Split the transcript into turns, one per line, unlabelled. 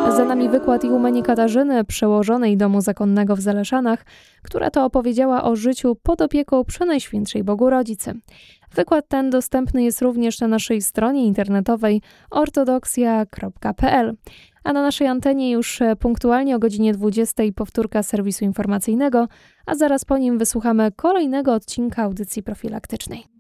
Za nami wykład Ichumeni Katarzyny, przełożonej Domu Zakonnego w Zaleszanach, która to opowiedziała o życiu pod opieką Przenajświętszej Bogorodzicy. Wykład ten dostępny jest również na naszej stronie internetowej ortodoksja.pl. A na naszej antenie już punktualnie o godzinie 20 powtórka serwisu informacyjnego, a zaraz po nim wysłuchamy kolejnego odcinka audycji profilaktycznej.